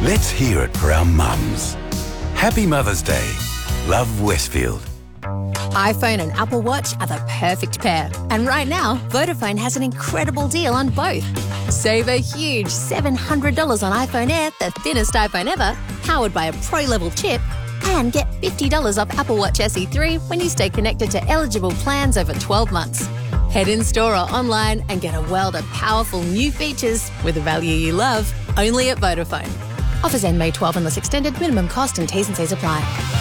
Let's hear it for our mums. Happy Mother's Day. Love, Westfield. iPhone and Apple Watch are the perfect pair. And right now, Vodafone has an incredible deal on both. Save a huge $700 on iPhone Air, the thinnest iPhone ever, powered by a Pro-level chip, and get $50 off Apple Watch SE3 when you stay connected to eligible plans over 12 months. Head in-store or online and get a world of powerful new features with a value you love, only at Vodafone. Offers end May 12 unless extended. Minimum cost and T's and C's apply.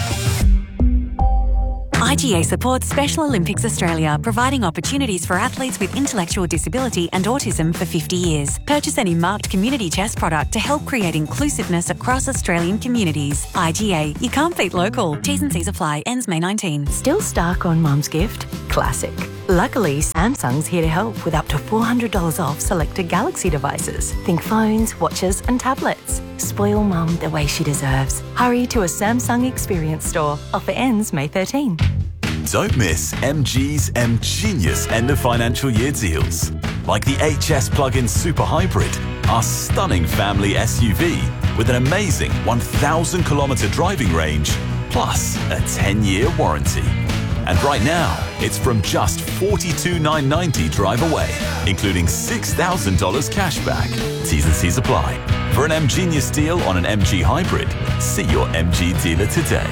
IGA supports Special Olympics Australia, providing opportunities for athletes with intellectual disability and autism for 50 years. Purchase any marked community chest product to help create inclusiveness across Australian communities. IGA, you can't beat local. T's and C's apply. Ends May 19. Still stuck on Mum's gift? Classic. Luckily, Samsung's here to help with up to $400 off selected Galaxy devices. Think phones, watches and tablets. Spoil Mum the way she deserves. Hurry to a Samsung Experience store. Offer ends May 13. Don't miss MG's M-Genius end of financial year deals. Like the HS Plug-in Super Hybrid, our stunning family SUV with an amazing 1,000 kilometre driving range, plus a 10-year warranty. And right now, it's from just $42,990 drive away, including $6,000 cash back. T's and C's apply. For an M-Genius deal on an MG Hybrid, see your MG dealer today.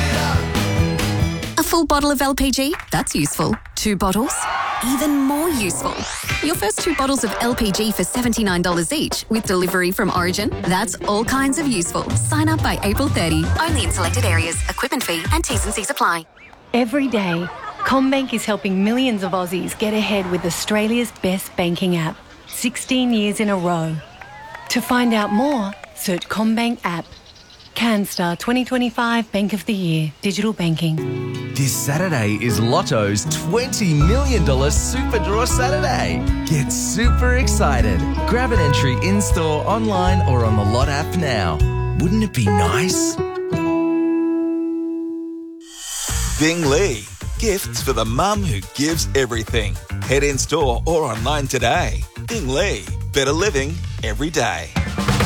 A full bottle of LPG? That's useful. 2 bottles? Even more useful. Your first 2 bottles of LPG for $79 each with delivery from Origin? That's all kinds of useful. Sign up by April 30. Only in selected areas. Equipment fee and T's and C's apply. Every day, CommBank is helping millions of Aussies get ahead with Australia's best banking app. 16 years in a row. To find out more, search CommBank app. CanStar 2025 Bank of the Year. Digital banking. This Saturday is Lotto's $20 million Super Draw Saturday. Get super excited. Grab an entry in-store, online or on the Lot app now. Wouldn't it be nice? Bing Lee. Gifts for the mum who gives everything. Head in store or online today. Bing Lee. Better living every day.